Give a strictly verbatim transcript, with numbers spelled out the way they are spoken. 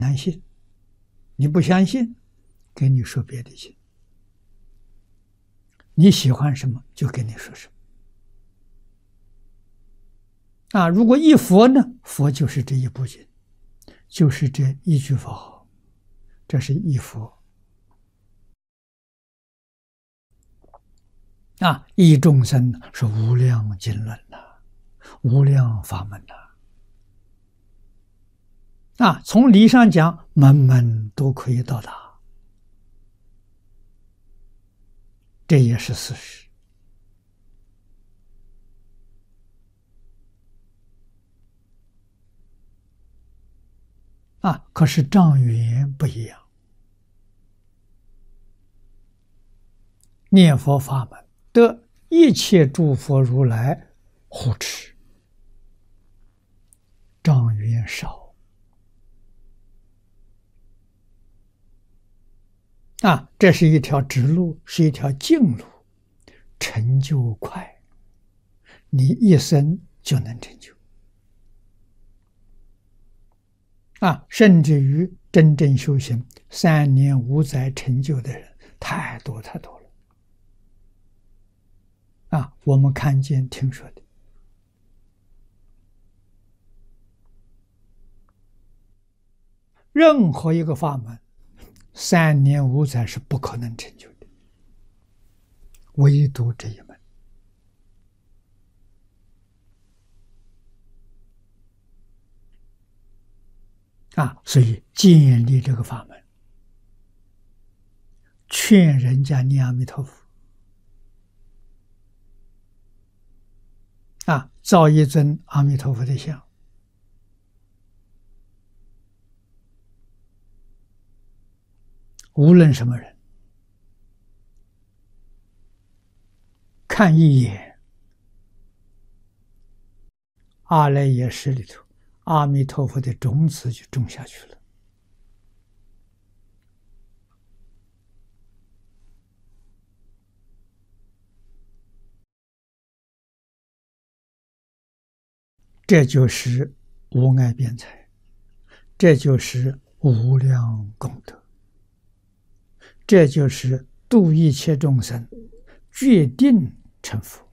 难信，你不相信，给你说别的经。你喜欢什么就跟你说什么。啊，如果一佛呢，佛就是这一部经，就是这一句佛号，这是一佛。啊，一众生是无量经论呐、啊，无量法门呐、啊。啊，从理上讲，门门都可以到达，这也是事实。啊，可是障缘不一样。念佛法门得一切诸佛如来护持，障缘少。啊，这是一条直路，是一条净路，成就快，你一生就能成就。啊，甚至于真正修行三年五载成就的人太多太多了。啊，我们看见听说的。任何一个法门，三年五载是不可能成就的，唯独这一门。啊，所以建立这个法门，劝人家念阿弥陀佛。啊，造一尊阿弥陀佛的像。无论什么人，看一眼，阿赖耶识里头，阿弥陀佛的种子就种下去了。这就是无碍辩才，这就是无量功德，这就是度一切众生决定成佛。